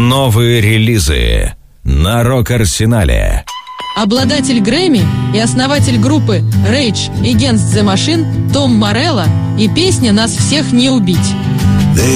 Новые релизы на Рок-Арсенале. Обладатель Грэмми и основатель группы Rage Against the Machine Том Морелло и песня «Нас всех не убить».